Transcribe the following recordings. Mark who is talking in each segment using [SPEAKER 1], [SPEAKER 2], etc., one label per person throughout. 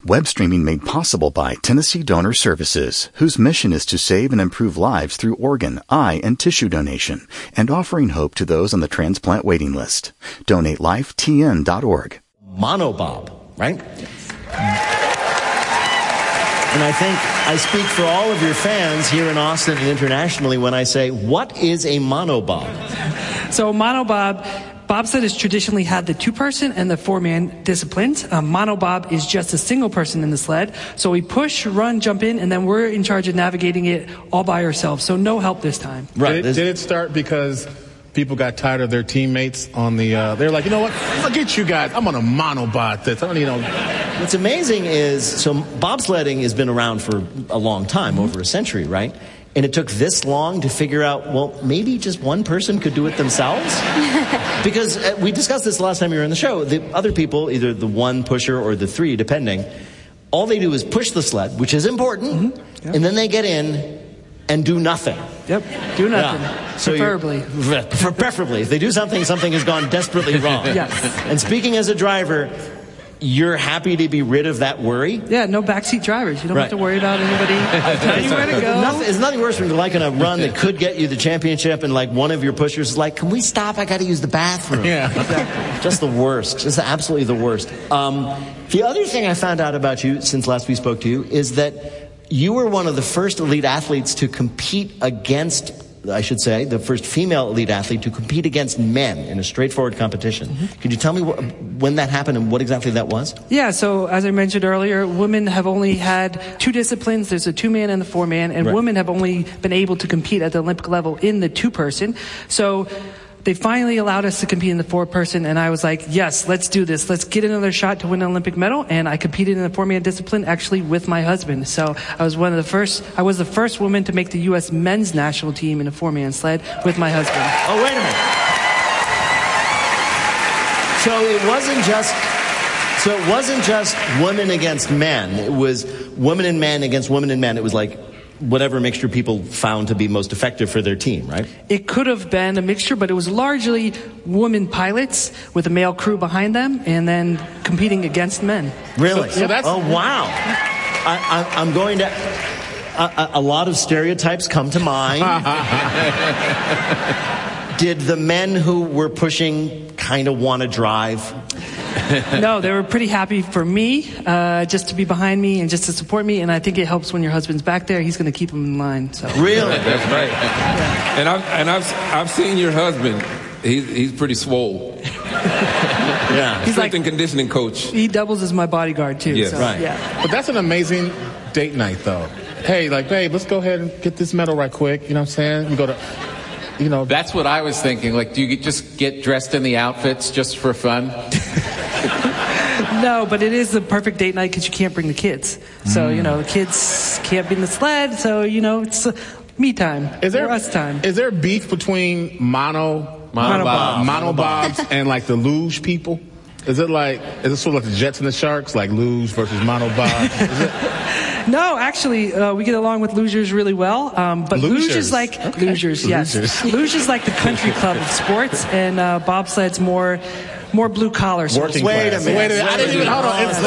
[SPEAKER 1] Web streaming made possible by Tennessee Donor Services, whose mission is to save and improve lives through organ, eye, and tissue donation, and offering hope to those on the transplant waiting list. DonateLifeTN.org.
[SPEAKER 2] Monobob, right? And I think I speak for all of your fans here in Austin and internationally when I say, what is a monobob?
[SPEAKER 3] So monobob, bobsled has traditionally had the two-person and the four-man disciplines. Monobob is just a single person in the sled. So we push, run, jump in, and then we're in charge of navigating it all by ourselves. So no help this time.
[SPEAKER 4] Right. Did it start because people got tired of their teammates on the, they're like, you know what, forget you guys, I'm on a monobob this, I don't,
[SPEAKER 2] What's amazing is, so bobsledding has been around for a long time, over a century, right? And it took this long to figure out, well, maybe just one person could do it themselves? Because we discussed this last time you were on the show. The other people, either the one pusher or the three, depending, all they do is push the sled, which is important,
[SPEAKER 3] Yep.
[SPEAKER 2] and then they get in and do nothing.
[SPEAKER 3] Yep, do nothing,
[SPEAKER 2] So
[SPEAKER 3] preferably.
[SPEAKER 2] Preferably. If they do something, something has gone desperately wrong.
[SPEAKER 3] Yes.
[SPEAKER 2] And speaking as a driver, you're happy to be rid of that worry?
[SPEAKER 3] Yeah, no backseat drivers. You don't have to worry about anybody telling you where to go.
[SPEAKER 2] It's nothing worse when you're like in a run that could get you the championship and like one of your pushers is like, can we stop? I got to use the bathroom.
[SPEAKER 4] Yeah.
[SPEAKER 2] Exactly. Just the worst. Just absolutely the worst. The other thing I found out about you since last we spoke to you is that you were one of the first elite athletes to compete against, I should say, the first female elite athlete to compete against men in a straightforward competition. Could you tell me when that happened and what exactly that was?
[SPEAKER 3] Yeah, so as I mentioned earlier, women have only had two disciplines. There's a two-man and the four-man, and women have only been able to compete at the Olympic level in the two-person. So they finally allowed us to compete in the four-person, and I was like, yes, let's do this. Let's get another shot to win an Olympic medal. And I competed in the four-man discipline actually with my husband. So I was the first woman to make the U.S. men's national team in a four-man sled with my husband.
[SPEAKER 2] Oh, wait a minute. So it wasn't just women against men. It was women and men against women and men. It was like whatever mixture people found to be most effective for their team, right?
[SPEAKER 3] It could have been a mixture, but it was largely women pilots with a male crew behind them and then competing against men.
[SPEAKER 2] Really?
[SPEAKER 4] So that's...
[SPEAKER 2] Oh, wow. I'm going to... A lot of stereotypes come to mind. Did the men who were pushing kind of want to drive?
[SPEAKER 3] No, they were pretty happy for me, just to be behind me and just to support me. And I think it helps when your husband's back there. He's going to keep him in line. So.
[SPEAKER 2] Really?
[SPEAKER 5] That's right. Yeah. And I've seen your husband. He's pretty swole.
[SPEAKER 2] Yeah.
[SPEAKER 3] He's
[SPEAKER 5] Strength and conditioning coach.
[SPEAKER 3] He doubles as my bodyguard too.
[SPEAKER 5] Yes.
[SPEAKER 3] So,
[SPEAKER 2] Right.
[SPEAKER 3] Yeah.
[SPEAKER 4] But that's an amazing date night, though. Hey, like, babe, let's go ahead and get this medal right quick. You know what I'm saying? And go to...
[SPEAKER 6] That's what I was thinking. Like, do you just get dressed in the outfits just for fun?
[SPEAKER 3] No, but it is the perfect date night because you can't bring the kids. So, the kids can't be in the sled. So, it's me time. Or us time.
[SPEAKER 4] Is there beef between monobobs and like the luge people? Is it sort of like the Jets and the Sharks, like luge versus monobobs? Is it?
[SPEAKER 3] No, actually, we get along with losers really well. But luge is like losers, yes. Luge is like the country club of sports, and bobsled's more blue collar.
[SPEAKER 2] Wait a minute.
[SPEAKER 4] I didn't even hold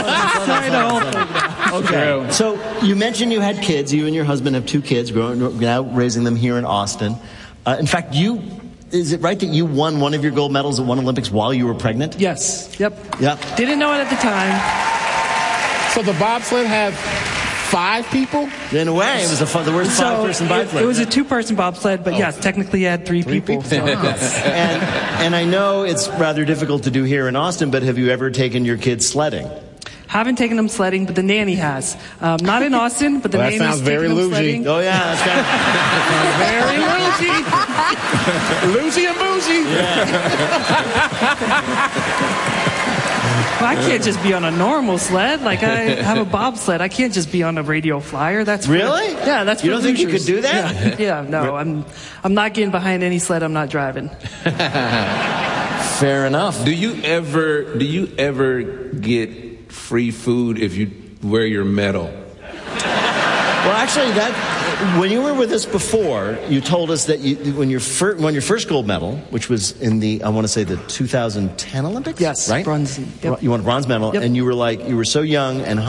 [SPEAKER 4] on.
[SPEAKER 2] Okay. So you mentioned you had kids. You and your husband have two kids, raising them here in Austin. In fact, is it right that you won one of your gold medals at one Olympics while you were pregnant?
[SPEAKER 3] Yes. Yep.
[SPEAKER 2] Didn't
[SPEAKER 3] know it at the time.
[SPEAKER 4] So the bobsled had 5 people?
[SPEAKER 2] In a way, it was the worst 5-person bobsled.
[SPEAKER 3] It was a 2-person bobsled, but yes, technically it had 3 people. So.
[SPEAKER 2] And I know it's rather difficult to do here in Austin, but have you ever taken your kids sledding?
[SPEAKER 3] Haven't taken them sledding, but the nanny has. Not in Austin, but the nanny's taken them sledding.
[SPEAKER 2] Oh, yeah, that's
[SPEAKER 4] very Lucy and bougie.
[SPEAKER 3] Well, I can't just be on a normal sled. Like, I have a bobsled. I can't just be on a radio flyer. That's
[SPEAKER 2] really?
[SPEAKER 3] Yeah, that's.
[SPEAKER 2] You don't think you could do that?
[SPEAKER 3] Yeah, no. I'm not getting behind any sled I'm not driving.
[SPEAKER 2] Fair enough.
[SPEAKER 5] Do you ever get free food if you wear your medal?
[SPEAKER 2] Well, actually, when you were with us before, you told us that you won your first gold medal, which was in the 2010 Olympics.
[SPEAKER 3] Yes,
[SPEAKER 2] right?
[SPEAKER 3] bronze. Yep.
[SPEAKER 2] You won a bronze medal, and you were so young and